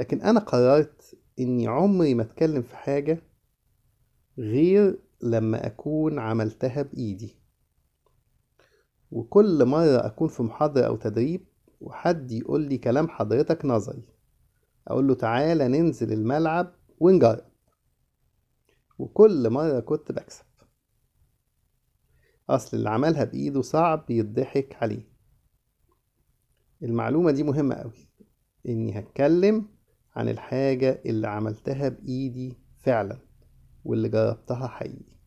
لكن أنا قررت إني عمري ما أتكلم في حاجة غير لما أكون عملتها بإيدي. وكل مرة أكون في محاضرة أو تدريب وحد يقول لي كلام حضرتك نظري، أقول له تعالى ننزل الملعب ونجرب. وكل مرة كنت بكسب، أصل اللي عملها بإيده صعب يضحك عليه. المعلومة دي مهمة أوي، إني هتكلم عن الحاجة اللي عملتها بإيدي فعلا واللي جربتها حقيقي.